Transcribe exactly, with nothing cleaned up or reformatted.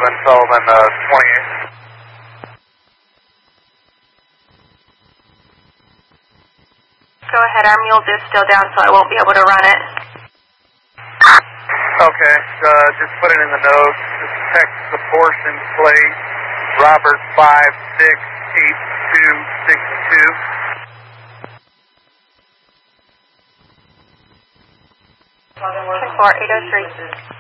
seven Sullivan uh, twenty-eight. Go ahead, our mules is still down, so I won't be able to run it. Okay, uh, just put it in the notes. Just text the portion plate, Robert five six eight two six two. ten four eight oh three.